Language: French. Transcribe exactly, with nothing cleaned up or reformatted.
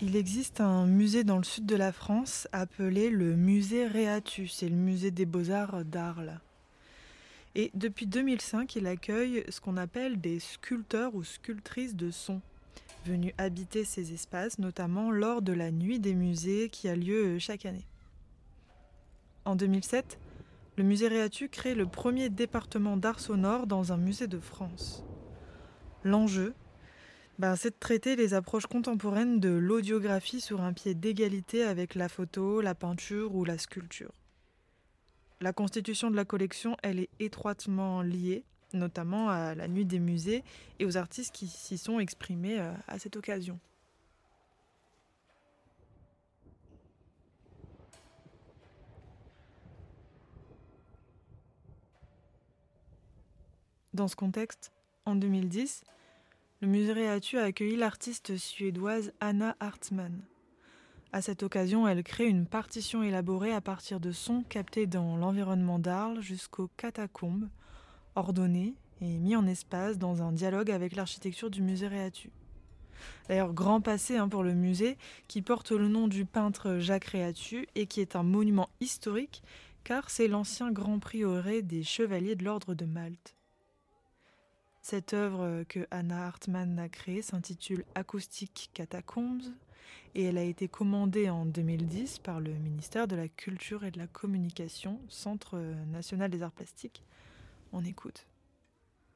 Il existe un musée dans le sud de la France appelé le musée Réatu, c'est le musée des beaux-arts d'Arles. Et depuis deux mille cinq, il accueille ce qu'on appelle des sculpteurs ou sculptrices de son, venus habiter ces espaces, notamment lors de la nuit des musées qui a lieu chaque année. En deux mille sept, le musée Réatu crée le premier département d'art sonore dans un musée de France. L'enjeu, ben, c'est de traiter les approches contemporaines de l'audiographie sur un pied d'égalité avec la photo, la peinture ou la sculpture. La constitution de la collection, elle est étroitement liée, notamment à la nuit des musées et aux artistes qui s'y sont exprimés à cette occasion. Dans ce contexte, en deux mille dix, le musée Réatu a accueilli l'artiste suédoise Anna Hartmann. À cette occasion, elle crée une partition élaborée à partir de sons captés dans l'environnement d'Arles jusqu'aux catacombes, ordonnés et mis en espace dans un dialogue avec l'architecture du musée Réatu. D'ailleurs, grand passé hein, pour le musée, qui porte le nom du peintre Jacques Réatu et qui est un monument historique, car c'est l'ancien grand prieuré des Chevaliers de l'Ordre de Malte. Cette œuvre que Anna Hartmann a créée s'intitule Acoustic Catacombs et elle a été commandée en deux mille dix par le ministère de la Culture et de la Communication, Centre national des arts plastiques. On écoute.